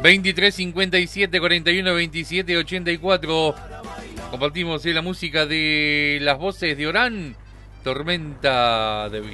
23 57 41 27 84. Compartimos la música de las voces de Orán, Tormenta de Vida.